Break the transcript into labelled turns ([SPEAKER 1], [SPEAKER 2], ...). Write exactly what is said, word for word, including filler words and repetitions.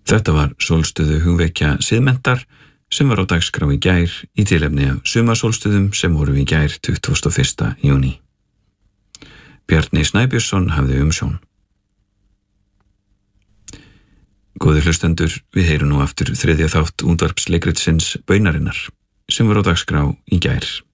[SPEAKER 1] Þetta var sólstöðu hugvekja siðmenntar sem var á dagskrá í gær í tilefni af sumarsólstöðum sem voru í gær tuttugasta og fyrsta júní. Bjarni Snæbjörnsson hafði umsjón. Góðir hlustendur, við heyrum nú aftur þriðja þátt útvarpsleikritsins Baunarinnar sem var á dagskrá í gær.